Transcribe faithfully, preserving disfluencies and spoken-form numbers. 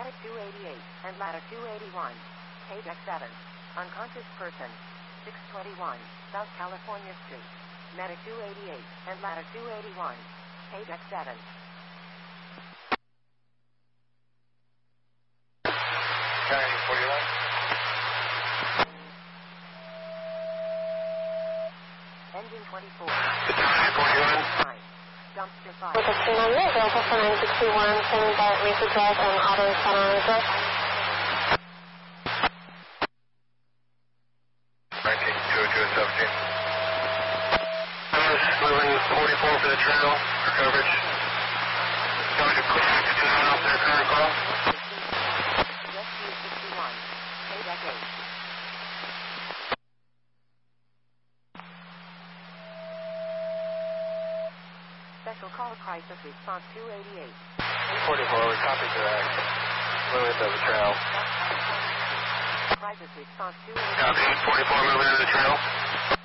Medic two eighty-eight and ladder two eighty-one. Page X seven. Unconscious person. six twenty-one South California Street. Medic two eighty-eight and ladder two eighty-one. Page X seven. County forty-one. Engine twenty-four. County forty-one. nine. Dumpster fire. With a two ninety, available for nine sixty-one, sending by Mesa Drive and Auto Santa Rosa. nineteen two oh two seventeen. I'm moving forty-four for the trail for coverage. Going to clear fifty-nine off their current call. Rescue sixty-one. Page X eight. Special call crisis response two eighty-eight. forty-four, we copy to that. Moving to the trail. Crisis response two eighty-eight. Copy, forty-four moving to the trail.